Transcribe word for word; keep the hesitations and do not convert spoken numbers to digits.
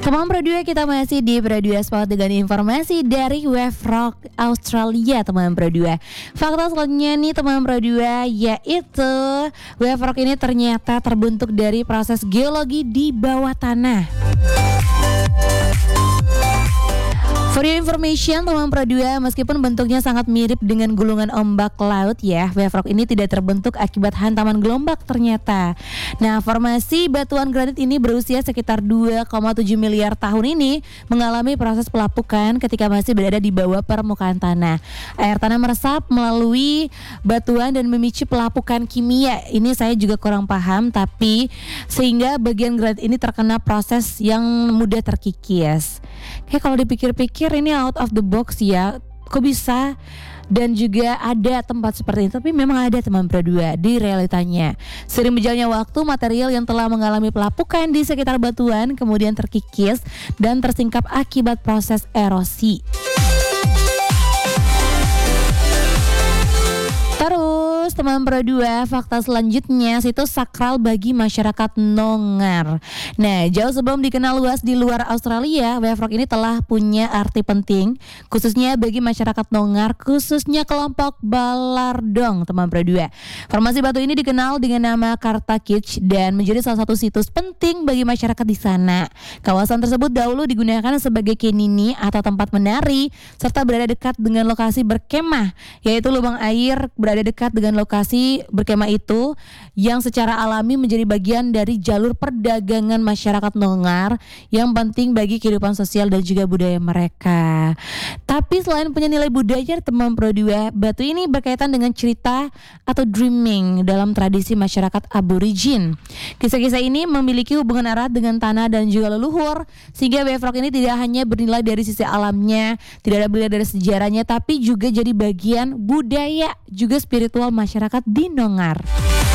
Teman Pro dua, kita masih di Pro dua Sport dengan informasi dari Wave Rock Australia, teman Pro dua. Fakta selanjutnya nih teman Pro dua, yaitu Wave Rock ini ternyata terbentuk dari proses geologi di bawah tanah. For your information, teman Pro dua, meskipun bentuknya sangat mirip dengan gulungan ombak laut ya, Wave Rock ini tidak terbentuk akibat hantaman gelombang ternyata. Nah, formasi batuan granit ini berusia sekitar dua koma tujuh miliar tahun ini mengalami proses pelapukan ketika masih berada di bawah permukaan tanah. Air tanah meresap melalui batuan dan memicu pelapukan kimia. Ini saya juga kurang paham, tapi sehingga bagian granit ini terkena proses yang mudah terkikis. Kayak kalau dipikir-pikir ini out of the box ya, kok bisa? Dan juga ada tempat seperti ini, tapi memang ada teman Pro dua di realitanya. Sering berjalannya waktu, material yang telah mengalami pelapukan di sekitar batuan kemudian terkikis dan tersingkap akibat proses erosi. Terus teman Pro dua, fakta selanjutnya, situs sakral bagi masyarakat Noongar. Nah, jauh sebelum dikenal luas di luar Australia, Wave Rock ini telah punya arti penting khususnya bagi masyarakat Noongar, khususnya kelompok Balardong, teman Pro dua. Formasi batu ini dikenal dengan nama Karta Kech dan menjadi salah satu situs penting bagi masyarakat di sana. Kawasan tersebut dahulu digunakan sebagai kenini atau tempat menari serta berada dekat dengan lokasi berkemah, yaitu lubang air berada dekat dengan lokasi berkemah itu yang secara alami menjadi bagian dari jalur perdagangan masyarakat Noongar yang penting bagi kehidupan sosial dan juga budaya mereka. Tapi selain punya nilai budaya, teman Pro dua, batu ini berkaitan dengan cerita atau dreaming dalam tradisi masyarakat aborigin. Kisah-kisah ini memiliki hubungan erat dengan tanah dan juga leluhur, sehingga Wave Rock ini tidak hanya bernilai dari sisi alamnya, tidak ada bernilai dari sejarahnya, tapi juga jadi bagian budaya juga spiritual masyarakat di Noongar.